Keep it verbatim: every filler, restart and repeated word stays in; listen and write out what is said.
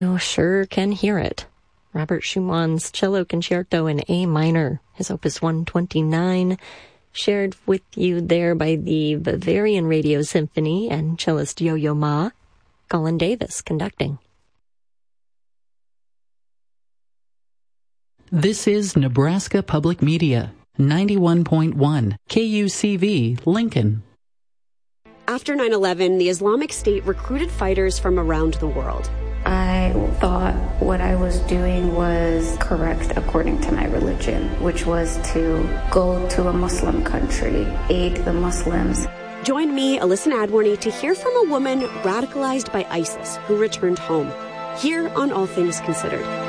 You sure can hear it. Robert Schumann's Cello Concerto in A minor, his Opus one twenty-nine, shared with you there by the Bavarian Radio Symphony and cellist Yo-Yo Ma, Colin Davis conducting. This is Nebraska Public Media, ninety-one point one, K U C V, Lincoln. After nine eleven, the Islamic State recruited fighters from around the world. I thought what I was doing was correct according to my religion, which was to go to a Muslim country, aid the Muslims. Join me, Alyssa Nadworny, to hear from a woman radicalized by ISIS who returned home, here on All Things Considered.